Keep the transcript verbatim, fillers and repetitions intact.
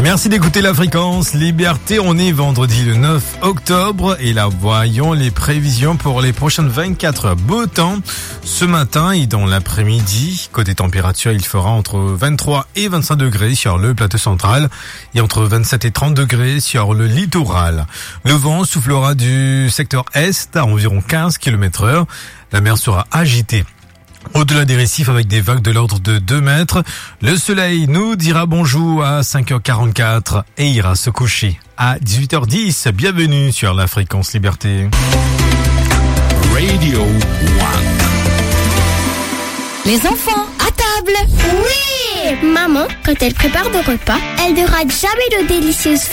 Merci d'écouter la fréquence Liberté. On est vendredi le neuf octobre et là, voyons les prévisions pour les prochaines vingt-quatre heures. Beau temps ce matin et dans l'après-midi. Côté température, il fera entre vingt-trois et vingt-cinq degrés sur le plateau central et entre vingt-sept et trente degrés sur le littoral. Le vent soufflera du secteur est à environ quinze kilomètres heure. La mer sera agitée au-delà des récifs avec des vagues de l'ordre de deux mètres. Le soleil nous dira bonjour à cinq heures quarante-quatre et ira se coucher à dix-huit heures dix. Bienvenue sur la fréquence Liberté. Radio One. Les enfants, à table! Oui! Maman, quand elle prépare le repas, elle ne rate jamais nos délicieuses